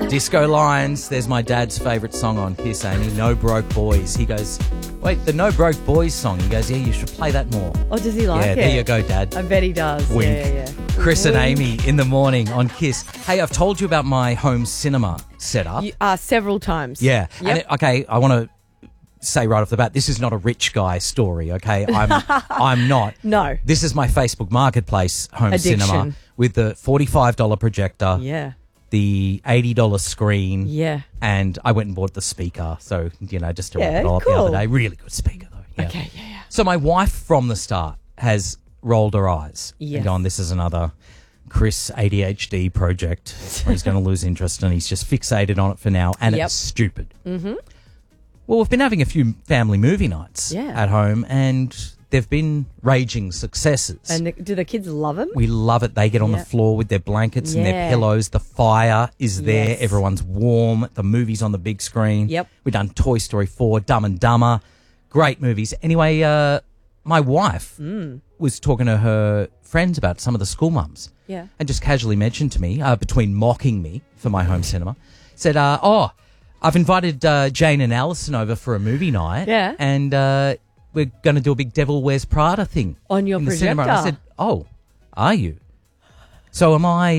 Disco Lines. There's my dad's favourite song on Kiss, Amy. No Broke Boys. He goes, wait, the No Broke Boys song. He goes, yeah, you should play that more. Oh, does he like it? Yeah, there you go, Dad. I bet he does. Wink. Yeah. Chris Wink. and Amy in the morning on Kiss. Hey, I've told you about my home cinema setup. Several times. Yeah. Yep. And okay, I want to say right off the bat, this is not a rich guy story, okay? I'm not. No. This is my Facebook Marketplace home Addiction. cinema with the $45 projector. Yeah. The $80 screen. Yeah. And I went and bought the speaker. So, just to wrap it all up cool. the other day. Really good speaker, though. Yeah. Okay, yeah. So my wife from the start has rolled her eyes Yes. and gone, this is another Chris ADHD project where he's going to lose interest, and he's just fixated on it for now, and Yep. it's stupid. Mm-hmm. Well, we've been having a few family movie nights at home, and they've been raging successes. And do the kids love them? We love it. They get on the Yep. floor with their blankets and their Yeah. pillows. The fire is there. Yes. Everyone's warm. The movie's on the big screen. Yep. We've done Toy Story 4, Dumb and Dumber. Great movies. Anyway, my wife was talking to her friends about some of the school mums. Yeah. And just casually mentioned to me, between mocking me for my home cinema, said, I've invited Jane and Alison over for a movie night. Yeah. And we're going to do a big Devil Wears Prada thing. On your in the cinema. And I projector. said, oh, are you? So am I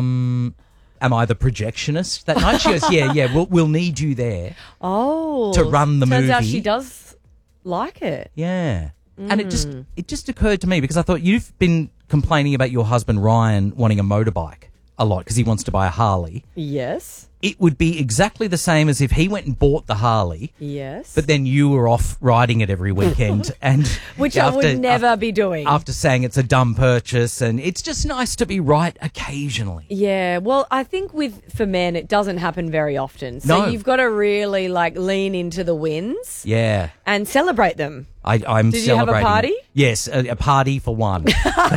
the projectionist that night? She goes, yeah, we'll need you there. Oh. To run the Turns out movie. she does like it. Yeah. And it just occurred to me because I thought you've been complaining about your husband Ryan wanting a motorbike a lot because he wants to buy a Harley. Yes. It would be exactly the same as if he went and bought the Harley, Yes. but then you were off riding it every weekend. And Which I would never be doing. After saying it's a dumb purchase, and it's just nice to be right occasionally. Yeah, well, I think for men, it doesn't happen very often. So No. you've got to really lean into the wins Yeah. and celebrate them. I'm Did you have a celebrating. party? Yes, a party for one.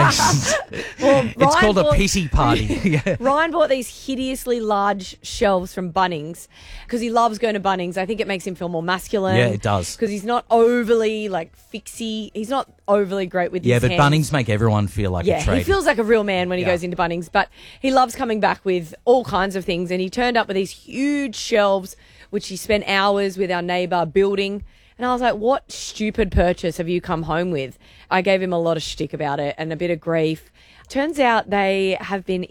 Well, It's called a pity party. Yeah. Ryan bought these hideously large shelves from Bunnings because he loves going to Bunnings. I think it makes him feel more masculine. Yeah, it does. Because he's not overly fixie. He's not overly great with his But hands. Bunnings make everyone feel like a Yeah, tradie. he feels like a real man when he Yeah. goes into Bunnings, but he loves coming back with all kinds of things. And he turned up with these huge shelves, which he spent hours with our neighbour building. And I was like, what stupid purchase have you come home with? I gave him a lot of shtick about it and a bit of grief. Turns out they have been